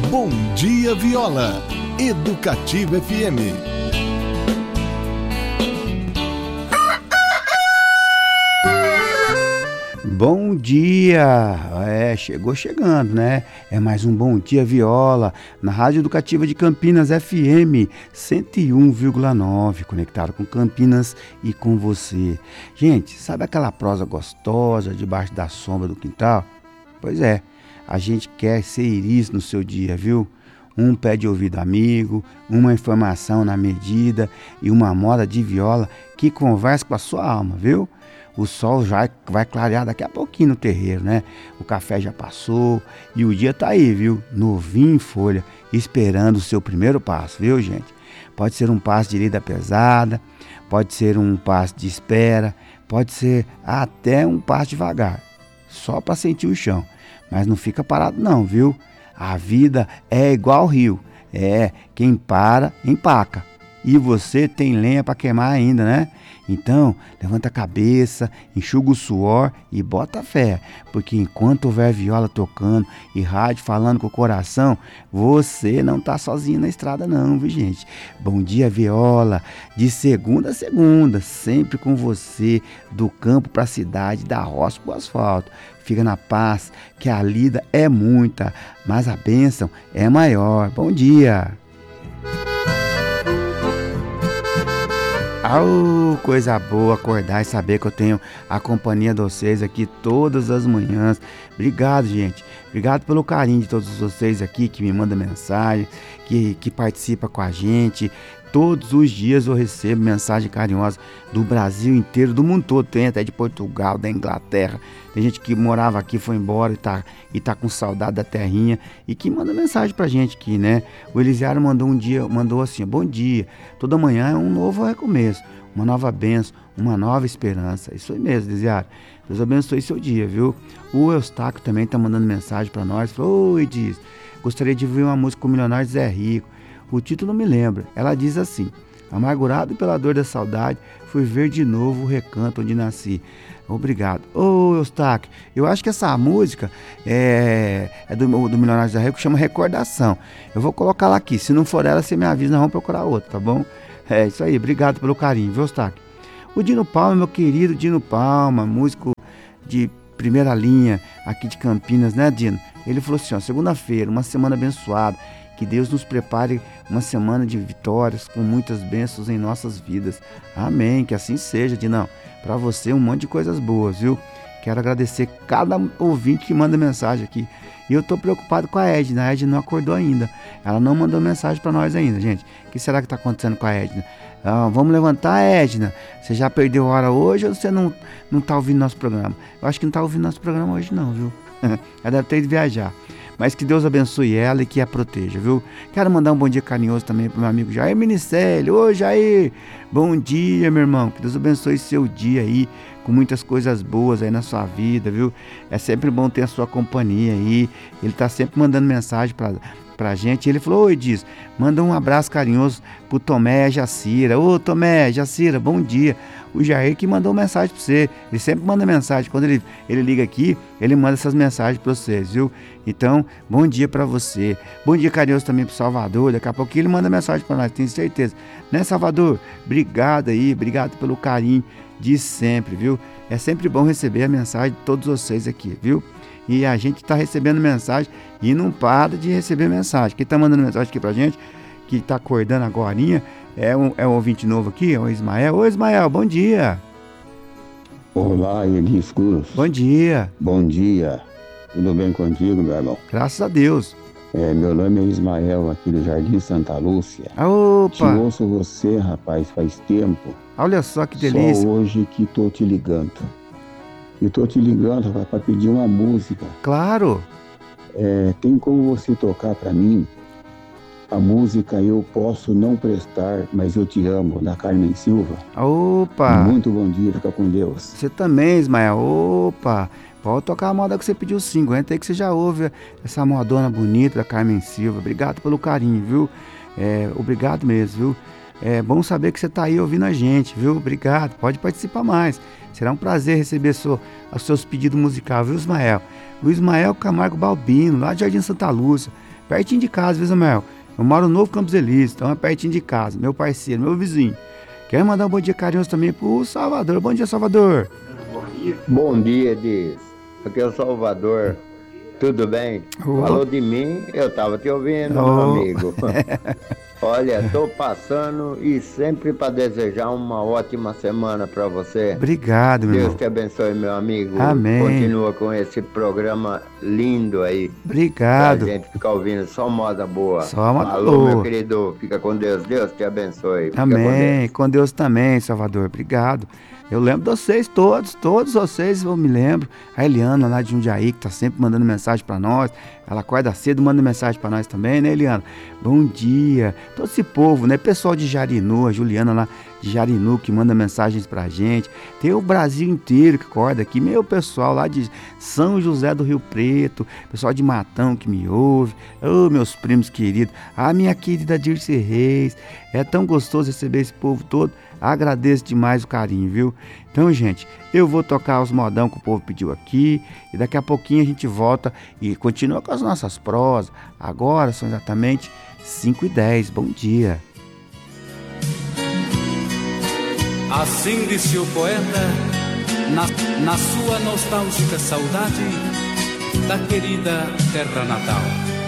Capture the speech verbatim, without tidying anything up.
Bom Dia Viola, Educativa F M. Bom dia, é, chegou chegando, né? É mais um Bom Dia Viola, na Rádio Educativa de Campinas F M cento e um vírgula nove, conectado com Campinas e com você. Gente, sabe aquela prosa gostosa debaixo da sombra do quintal? Pois é, a gente quer ser isso no seu dia, viu? Um pé de ouvido amigo, uma informação na medida e uma moda de viola que conversa com a sua alma, viu? O sol já vai clarear daqui a pouquinho no terreiro, né? O café já passou e o dia tá aí, viu? Novinho em folha, esperando o seu primeiro passo, viu, gente? Pode ser um passo de lida pesada, pode ser um passo de espera, pode ser até um passo devagar, só para sentir o chão. Mas não fica parado não, viu? A vida é igual ao rio, é, quem para, empaca. E você tem lenha para queimar ainda, né? Então, levanta a cabeça, enxuga o suor e bota fé. Porque enquanto houver viola tocando e rádio falando com o coração, você não tá sozinho na estrada não, viu, gente? Bom dia, viola, de segunda a segunda, sempre com você, do campo para a cidade, da roça pro asfalto. Fica na paz, que a lida é muita, mas a bênção é maior. Bom dia! Oh, coisa boa acordar e saber que eu tenho a companhia de vocês aqui todas as manhãs. Obrigado, gente. Obrigado pelo carinho de todos vocês aqui que me mandam mensagem, que, que participa com a gente. Todos os dias eu recebo mensagem carinhosa do Brasil inteiro, do mundo todo. Tem até de Portugal, da Inglaterra. Tem gente que morava aqui, foi embora e tá, e tá com saudade da terrinha e que manda mensagem pra gente aqui, né? O Elisiário mandou um dia, mandou assim: bom dia, toda manhã é um novo recomeço, uma nova bênção, uma nova esperança. Isso aí mesmo, Elisiário. Deus abençoe seu dia, viu? O Eustáquio também tá mandando mensagem pra nós. Falou: oi, diz, gostaria de ouvir uma música com o Milionário Zé Rico. O título não me lembra. Ela diz assim: amargurado pela dor da saudade, fui ver de novo o recanto onde nasci. Obrigado. Ô, Eustáquio, eu acho que essa música é, é do, do Milionário Zé Rico, chama Recordação. Eu vou colocar ela aqui. Se não for ela, você me avisa, nós vamos procurar outra, tá bom? É isso aí. Obrigado pelo carinho, viu, Eustáquio? O Dino Palma, meu querido Dino Palma, músico de primeira linha aqui de Campinas, né, Dino? Ele falou assim, ó, segunda-feira, uma semana abençoada. Que Deus nos prepare uma semana de vitórias com muitas bênçãos em nossas vidas. Amém, que assim seja, Dinão. Para você um monte de coisas boas, viu? Quero agradecer cada ouvinte que manda mensagem aqui. E eu tô preocupado com a Edna. A Edna não acordou ainda. Ela não mandou mensagem para nós ainda, gente. O que será que tá acontecendo com a Edna? Ah, vamos levantar, Edna. Você já perdeu hora hoje ou você não, não tá ouvindo nosso programa? Eu acho que não tá ouvindo nosso programa hoje não, viu? Ela deve ter ido viajar. Mas que Deus abençoe ela e que a proteja, viu? Quero mandar um bom dia carinhoso também pro meu amigo Jair Minicélio. Ô, Jair, bom dia, meu irmão. Que Deus abençoe seu dia aí, com muitas coisas boas aí na sua vida, viu? É sempre bom ter a sua companhia aí. Ele tá sempre mandando mensagem pra, pra gente. Ele falou: oi, diz, manda um abraço carinhoso pro Tomé Jacira. Ô, Tomé, Jacira, bom dia. O Jair que mandou mensagem para você. Ele sempre manda mensagem. Quando ele, ele liga aqui, ele manda essas mensagens para vocês, viu? Então, bom dia para você. Bom dia carinhoso também pro Salvador. Daqui a pouquinho ele manda mensagem para nós, tenho certeza. Né, Salvador? Obrigado aí, obrigado pelo carinho de sempre, viu? É sempre bom receber a mensagem de todos vocês aqui, viu? E a gente tá recebendo mensagem e não para de receber mensagem. Quem tá mandando mensagem aqui pra gente, que tá acordando agorinha, É um, é um ouvinte novo aqui, é o Ismael. Ô Ismael, bom dia. Olá, Elis Cruz. Bom dia. Bom dia. Tudo bem contigo, meu irmão? Graças a Deus. É, meu nome é Ismael, aqui do Jardim Santa Lúcia. Opa. Te ouço você, rapaz, faz tempo. Olha só que delícia. Só hoje que tô te ligando. E tô te ligando, rapaz, pra pedir uma música. Claro. É, tem como você tocar pra mim a música Eu Posso Não Prestar, Mas Eu Te Amo, da Carmen Silva? Opa! Muito bom dia, fica com Deus. Você também, Ismael. Opa! Pode tocar a moda que você pediu sim. Aguenta aí que você já ouve essa modona bonita da Carmen Silva. Obrigado pelo carinho, viu? É, obrigado mesmo, viu? É bom saber que você está aí ouvindo a gente, viu? Obrigado, pode participar mais. Será um prazer receber seu, os seus pedidos musicais, viu, Ismael? O Ismael Camargo Balbino, lá de Jardim Santa Lúcia, pertinho de casa, viu, Ismael? Eu moro no Novo Campos Elíseos, então é pertinho de casa, meu parceiro, meu vizinho. Quero mandar um bom dia carinhoso também pro Salvador. Bom dia, Salvador. Bom dia, Diz. Aqui é o Salvador. Tudo bem? Oh. Falou de mim, eu tava te ouvindo, Oh. meu amigo. Olha, tô passando e sempre para desejar uma ótima semana para você. Obrigado, meu Deus irmão. te abençoe, meu amigo. Amém. Continua com esse programa lindo aí. Obrigado. Pra gente ficar ouvindo só moda boa. Só moda Falou, boa. meu querido. Fica com Deus. Deus te abençoe. Fica Amém. com Deus. Com Deus também, Salvador. Obrigado. Eu lembro de vocês todos, todos vocês, eu me lembro. A Eliana lá de Jundiaí, que tá sempre mandando mensagem pra nós. Ela acorda cedo, manda mensagem pra nós também, né, Eliana? Bom dia. Todo esse povo, né? Pessoal de Jarinu, a Juliana lá de Jarinu, que manda mensagens pra gente. Tem o Brasil inteiro que acorda aqui. Meu pessoal lá de São José do Rio Preto, pessoal de Matão que me ouve. Ô, oh, meus primos queridos. A minha querida Dirce Reis. É tão gostoso receber esse povo todo. Agradeço demais o carinho, viu? Então, gente, eu vou tocar os modão que o povo pediu aqui e daqui a pouquinho a gente volta e continua com as nossas prosas. Agora são exatamente cinco e dez. Bom dia. Assim disse o poeta na, na sua nostálgica saudade da querida terra natal.